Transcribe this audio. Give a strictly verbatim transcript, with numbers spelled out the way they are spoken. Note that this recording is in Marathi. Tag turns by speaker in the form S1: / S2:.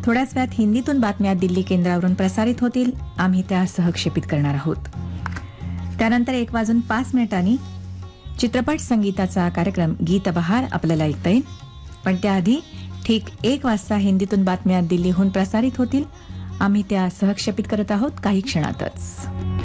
S1: थोड्याच वेळात हिंदीतून बातम्या दिल्ली केंद्रावरून प्रसारित होतील. आम्ही त्या सहक्षेपित करणार आहोत. त्यानंतर एक वाजून पाच मिनिटांनी चित्रपट संगीताचा कार्यक्रम गीत बहार आपल्याला ऐकता येईल. पण त्याआधी ठीक एक वाजता हिंदीतून बातम्या दिल्लीहून प्रसारित होतील. आम्ही त्या सहक्षेपित करत आहोत काही क्षणातच.